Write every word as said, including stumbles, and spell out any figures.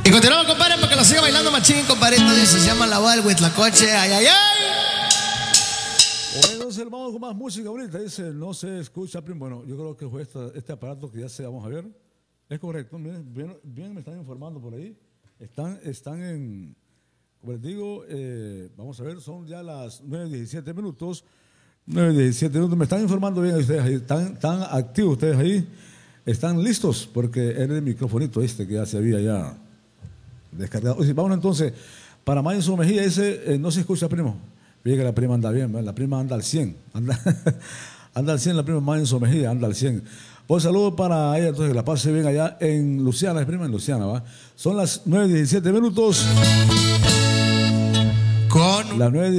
Y continuamos, compadre, para que lo siga bailando machín, compadrito. Dice, se llama La Val, Huitlacoche, ay, ay, ay. Bueno, vamos con más música ahorita. Dice, no se escucha, primo. Bueno, yo creo que fue esta, este aparato que ya se vamos a ver. Es correcto, bien, bien, bien me están informando por ahí. Están, están en, como les digo, eh, vamos a ver, son ya las nueve diecisiete minutos. nueve diecisiete minutos, me están informando bien ustedes ahí. Están, están activos ustedes ahí. Están listos porque era el microfonito este que ya se había ya descargado. Vamos entonces, para Mayson Mejía, ese eh, no se escucha, primo. Fíjate que la prima anda bien, ¿verdad? La prima anda al cien. Anda, anda al cien, la prima Mayson Mejía, anda al cien. Pues saludos para ella, entonces que la pase bien allá en Luciana, es prima en Luciana, ¿va? Son las nueve diecisiete minutos. Con las nueve